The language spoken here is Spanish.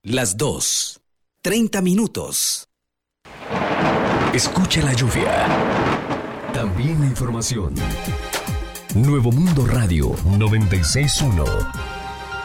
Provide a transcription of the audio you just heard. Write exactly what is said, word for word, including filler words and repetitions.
Las dos. treinta minutos. Escucha la lluvia. También la información. Nuevo Mundo Radio noventa y seis punto uno.